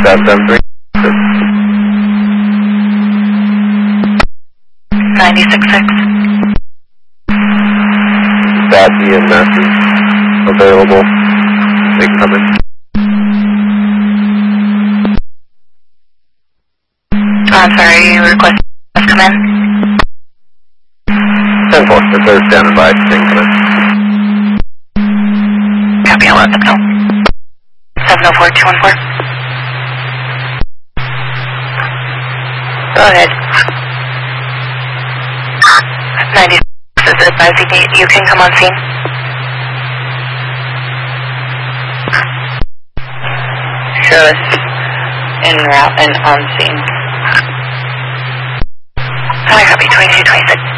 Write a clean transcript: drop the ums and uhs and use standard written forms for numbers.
773. 96.6. Dispatch EMS is available. They can come in. I'm sorry, you requested us come in? 10-4, if they're standing by, they can come in. Copy, I'll let them know. 704-214. Go ahead. 96 is advising you can come on scene. Show us en route and on scene. Hi, copy 2226.